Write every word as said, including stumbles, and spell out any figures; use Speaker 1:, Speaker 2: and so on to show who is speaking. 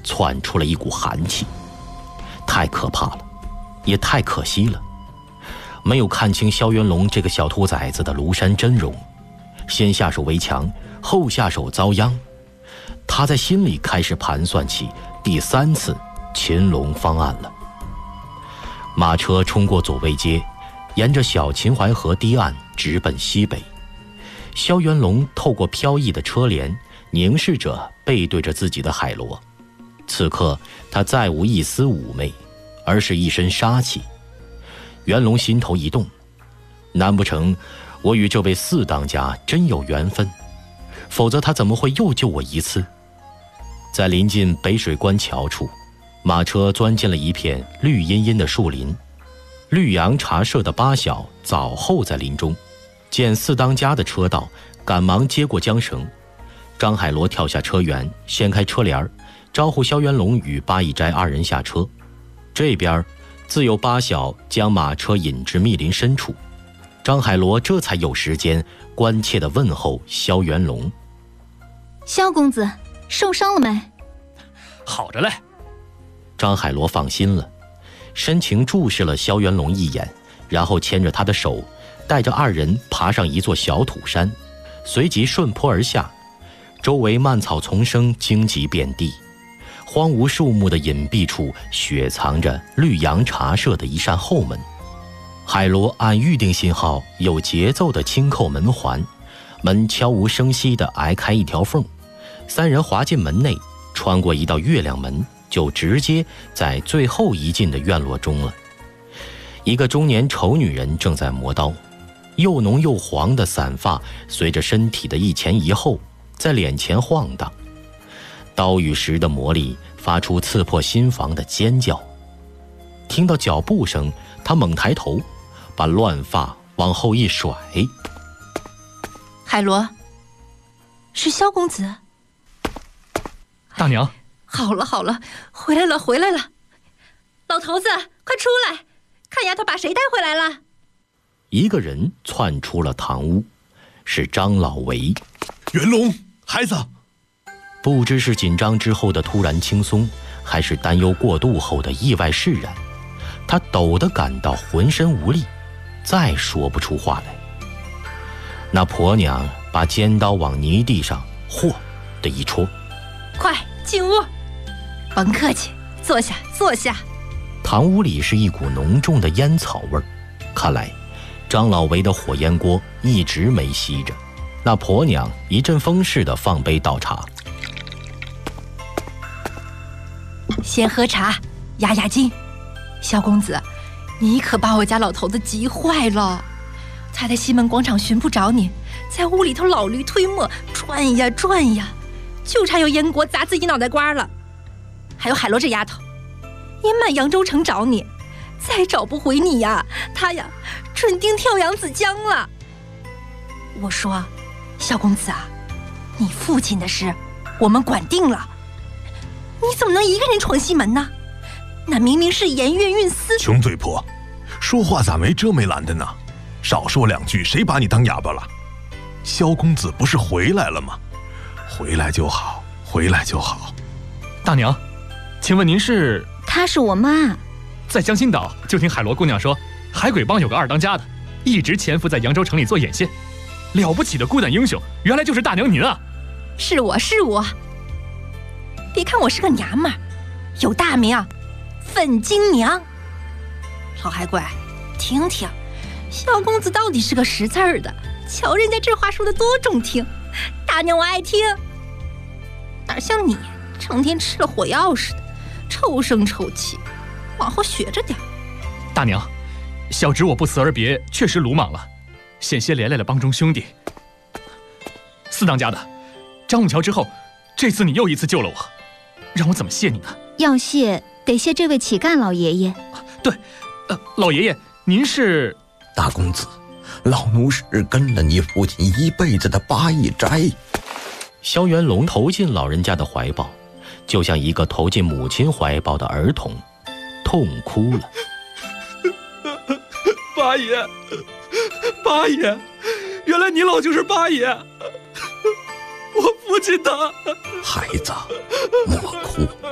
Speaker 1: 窜出了一股寒气，太可怕了，也太可惜了。没有看清萧元龙这个小兔崽子的庐山真容，先下手为强，后下手遭殃。他在心里开始盘算起第三次擒龙方案了。马车冲过左卫街，沿着小秦淮河堤岸直奔西北。萧元龙透过飘逸的车帘，凝视着背对着自己的海螺。此刻他再无一丝妩媚，而是一身杀气。元龙心头一动，难不成我与这位四当家真有缘分？否则他怎么会又救我一次？在临近北水关桥处，马车钻进了一片绿茵茵的树林。绿杨茶社的八小早候在林中，见四当家的车到，赶忙接过缰绳。张海螺跳下车辕，掀开车帘，招呼萧元龙与八一斋二人下车。这边自有八小将马车引至密林深处，张海螺这才有时间关切地问候萧元龙：
Speaker 2: 萧公子受伤了没？
Speaker 3: 好着嘞。
Speaker 1: 张海螺放心了，深情注视了萧元龙一眼，然后牵着他的手，带着二人爬上一座小土山，随即顺坡而下。周围蔓草丛生，荆棘遍地，荒芜树木的隐蔽处雪藏着绿杨茶社的一扇后门。海螺按预定信号有节奏地轻扣门环，门悄无声息地挨开一条缝，三人滑进门内，穿过一道月亮门，就直接在最后一进的院落中了。一个中年丑女人正在磨刀，又浓又黄的散发随着身体的一前一后在脸前晃荡，刀与石的磨砺发出刺破心房的尖叫。听到脚步声，他猛抬头，把乱发往后一甩。
Speaker 4: 海螺，是萧公子。
Speaker 3: 大娘，
Speaker 4: 好了好了，回来了回来了。老头子，快出来，看丫头把谁带回来了。
Speaker 1: 一个人窜出了堂屋，是张老维。
Speaker 5: 元龙，孩子。
Speaker 1: 不知是紧张之后的突然轻松，还是担忧过度后的意外释然，他陡地感到浑身无力，再说不出话来。那婆娘把尖刀往泥地上嚯的一戳。
Speaker 4: 快进屋。甭客气，坐下坐下。
Speaker 1: 堂屋里是一股浓重的烟草味儿，看来张老维的火焰锅一直没熄着。那婆娘一阵风似的放杯倒茶。
Speaker 4: 先喝茶压压惊。萧公子，你可把我家老头子急坏了。他在西门广场寻不着你，在屋里头老驴推磨，转呀转呀，就差有烟锅砸自己脑袋瓜了。还有海螺这丫头，也满扬州城找你，再找不回你呀，他呀准定跳扬子江了。我说，萧公子啊，你父亲的事我们管定了，你怎么能一个人闯西门呢？那明明是颜渊运司。
Speaker 5: 穷嘴婆，说话咋没遮没拦的呢？少说两句，谁把你当哑巴了？萧公子不是回来了吗？回来就好，回来就好。
Speaker 3: 大娘，请问您是？
Speaker 2: 她是我妈。
Speaker 3: 在江心岛就听海螺姑娘说，海鬼帮有个二当家的，一直潜伏在扬州城里做眼线，了不起的孤胆英雄，原来就是大娘您啊！
Speaker 4: 是我是我。别看我是个娘们儿，有大名，粉金娘。老海鬼，听听，萧公子到底是个识字儿的，瞧人家这话说的多中听，大娘我爱听。哪像你，成天吃了火药似的，臭声臭气，往后学着点。
Speaker 3: 大娘，小侄我不辞而别，确实鲁莽了，险些连累了帮中兄弟。四当家的，张武桥之后，这次你又一次救了我，让我怎么谢你呢？
Speaker 2: 要谢得谢这位乞丐老爷爷。
Speaker 3: 对，呃，老爷爷，您是？
Speaker 6: 大公子，老奴是跟了你父亲一辈子的八一斋。
Speaker 1: 萧元龙投进老人家的怀抱，就像一个投进母亲怀抱的儿童，痛哭了。
Speaker 3: 八爷，八爷，原来你老就是八爷，我父亲他。
Speaker 6: 孩子，莫哭。